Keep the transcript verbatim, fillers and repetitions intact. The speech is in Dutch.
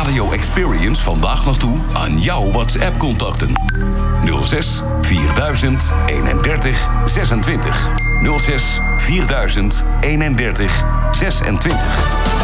Radio Experience vandaag nog toe aan jouw WhatsApp-contacten. nul zes vierduizend eenendertig zesentwintig. nul zes vierduizend eenendertig zesentwintig.